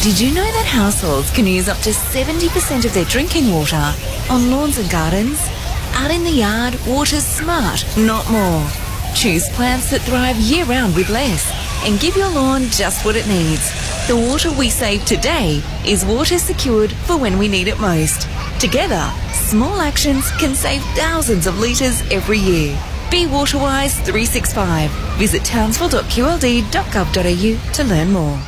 Did you know that households can use up to 70% of their drinking water on lawns and gardens? Out in the yard, water's smart, not more. Choose plants that thrive year-round with less and give your lawn just what it needs. The water we save today is water secured for when we need it most. Together, small actions can save thousands of litres every year. Be Waterwise 365. Visit townsville.qld.gov.au to learn more.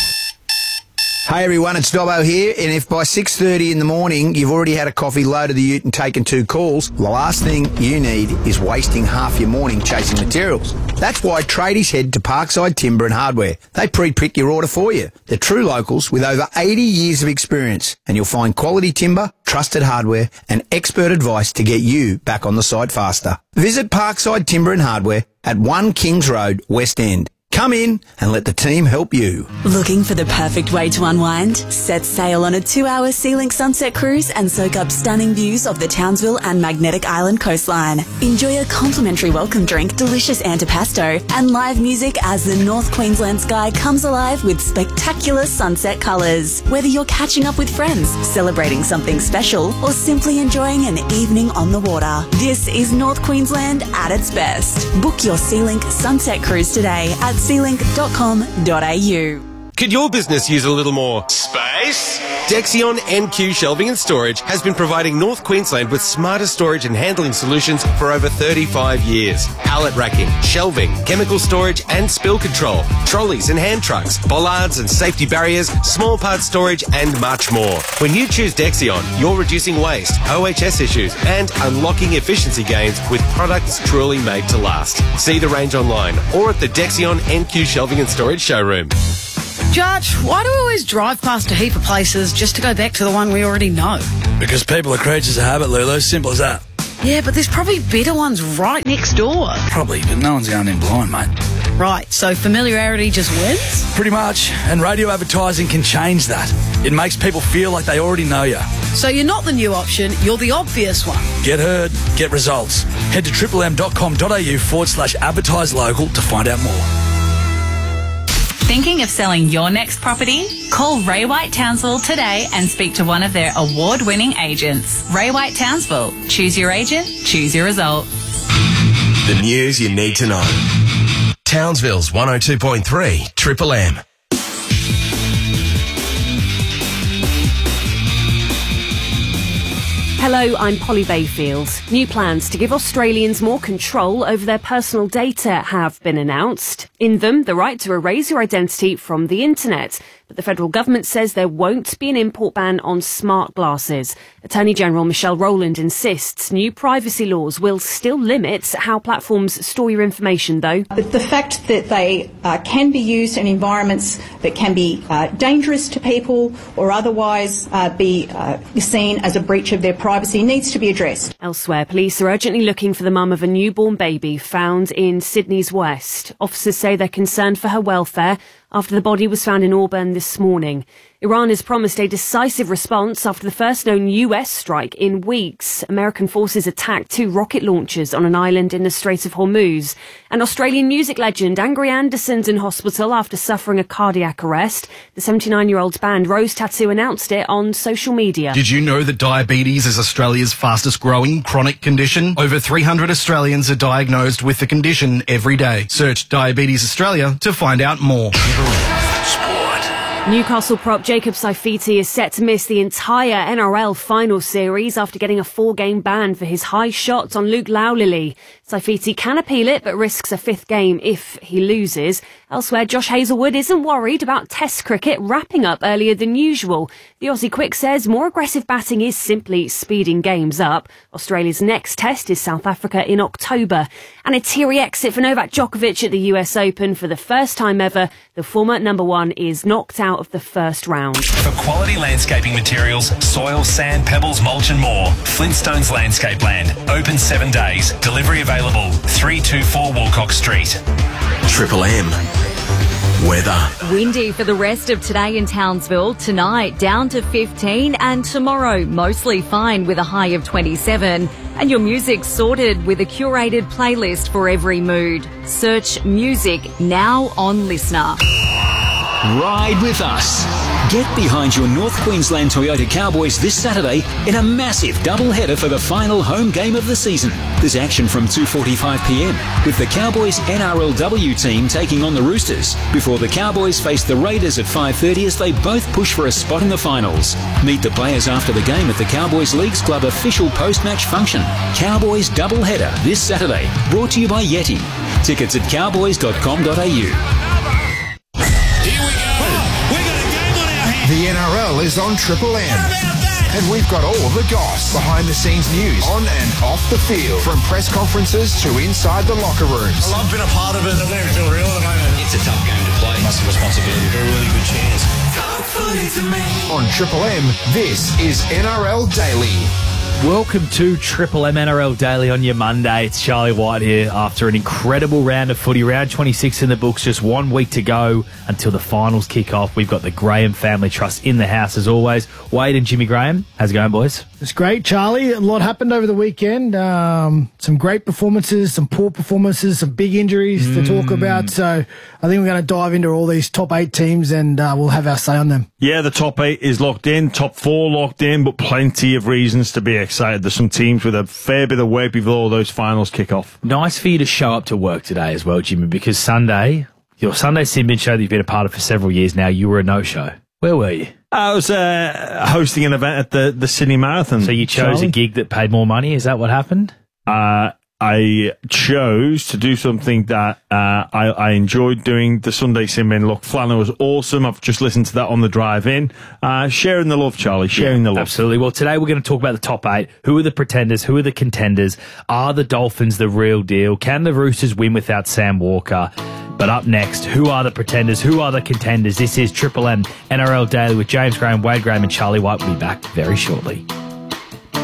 Hey everyone, it's Dobbo here, and if by 6:30 in the morning you've already had a coffee, loaded the ute and taken 2 calls, the last thing you need is wasting half your morning chasing materials. That's why tradies head to Parkside Timber and Hardware. They pre-pick your order for you. They're true locals with over 80 years of experience, and you'll find quality timber, trusted hardware and expert advice to get you back on the site faster. Visit Parkside Timber and Hardware at 1 Kings Road, West End. Come in and let the team help you. Looking for the perfect way to unwind? Set sail on a 2-hour Sea-Link sunset cruise and soak up stunning views of the Townsville and Magnetic Island coastline. Enjoy a complimentary welcome drink, delicious antipasto, and live music as the North Queensland sky comes alive with spectacular sunset colours. Whether you're catching up with friends, celebrating something special, or simply enjoying an evening on the water, this is North Queensland at its best. Book your Sea-Link sunset cruise today at sealink.com.au. Could your business use a little more space? Dexion NQ Shelving and Storage has been providing North Queensland with smarter storage and handling solutions for over 35 years. Pallet racking, shelving, chemical storage and spill control, trolleys and hand trucks, bollards and safety barriers, small part storage and much more. When you choose Dexion, you're reducing waste, OHS issues and unlocking efficiency gains with products truly made to last. See the range online or at the Dexion NQ Shelving and Storage showroom. Judge, why do we always drive past a heap of places just to go back to the one we already know? Because people are creatures of habit, Lulu. Simple as that. Yeah, but there's probably better ones right next door. Probably, but no one's going in blind, mate. Right, so familiarity just wins? Pretty much, and radio advertising can change that. It makes people feel like they already know you. So you're not the new option, you're the obvious one. Get heard, get results. Head to triplem.com.au/advertise local to find out more. Thinking of selling your next property? Call Ray White Townsville today and speak to one of their award-winning agents. Ray White Townsville. Choose your agent, choose your result. The news you need to know. Townsville's 102.3 Triple M. Hello, I'm Polly Bayfield. New plans to give Australians more control over their personal data have been announced. In them, the right to erase your identity from the internet. But the federal government says there won't be an import ban on smart glasses. Attorney General Michelle Rowland insists new privacy laws will still limit how platforms store your information, though. The fact that they can be used in environments that can be dangerous to people or otherwise be seen as a breach of their privacy needs to be addressed. Elsewhere, police are urgently looking for the mum of a newborn baby found in Sydney's West. Officers say they're concerned for her welfare after the body was found in Auburn this morning. Iran has promised a decisive response after the first known US strike in weeks. American forces attacked 2 rocket launchers on an island in the Strait of Hormuz. And Australian music legend Angry Anderson's in hospital after suffering a cardiac arrest. The 79-year-old's band Rose Tattoo announced it on social media. Did you know that diabetes is Australia's fastest growing chronic condition? Over 300 Australians are diagnosed with the condition every day. Search Diabetes Australia to find out more. Newcastle prop Jacob Saifiti is set to miss the entire NRL final series after getting a 4-game ban for his high shots on Luke Laulili. Saifiti can appeal it but risks a 5th game if he loses. Elsewhere, Josh Hazelwood isn't worried about Test cricket wrapping up earlier than usual. The Aussie Quick says more aggressive batting is simply speeding games up. Australia's next Test is South Africa in October. And a teary exit for Novak Djokovic at the US Open. For the first time ever, the former number 1 is knocked out of the first round. For quality landscaping materials, soil, sand, pebbles, mulch and more, Flintstones Landscape Land. Open 7 days. Delivery available. 324 Walcock Street. Triple M. Weather. Windy for the rest of today in Townsville. Tonight down to 15 and tomorrow mostly fine with a high of 27. And your music sorted with a curated playlist for every mood. Search music now on Listener. Ride with us. Get behind your North Queensland Toyota Cowboys this Saturday in a massive doubleheader for the final home game of the season. There's action from 2:45pm with the Cowboys NRLW team taking on the Roosters before the Cowboys face the Raiders at 5:30 as they both push for a spot in the finals. Meet the players after the game at the Cowboys Leagues Club official post-match function. Cowboys doubleheader this Saturday. Brought to you by Yeti. Tickets at cowboys.com.au. The NRL is on Triple M. And we've got all the goss, behind-the-scenes news, on and off the field, from press conferences to inside the locker rooms. I love being a part of it. I don't even feel real at the moment. It's a tough game to play. Massive responsibility. Got a really good chance. On Triple M, this is NRL Daily. Welcome to Triple M NRL Daily on your Monday. It's Charlie White here after an incredible round of footy. Round 26 in the books, just 1 week to go until the finals kick off. We've got the Graham Family Trust in the house as always. Wade and Jimmy Graham, how's it going, boys? It's great, Charlie. A lot happened over the weekend. Some great performances, some poor performances, some big injuries to talk about. So I think we're going to dive into all these top 8 teams and we'll have our say on them. Yeah, the top 8 is locked in, top 4 locked in, but plenty of reasons to be excited. There's some teams with a fair bit of weight before those finals kick off. Nice for you to show up to work today as well, Jimmy, because Sunday, your Sunday Sin-Bin show that you've been a part of for several years now, you were a no-show. Where were you? I was hosting an event at the Sydney Marathon. So you chose a gig that paid more money? Is that what happened? I chose to do something that I enjoyed doing, the Sunday Sin-Bin. Look, Flannel was awesome. I've just listened to that on the drive in. Sharing the love, Charlie, sharing the love. Absolutely. Well, today we're going to talk about the top 8. Who are the pretenders? Who are the contenders? Are the Dolphins the real deal? Can the Roosters win without Sam Walker? But up next, who are the pretenders? Who are the contenders? This is Triple M NRL Daily with James Graham, Wade Graham and Charlie White. We'll be back very shortly.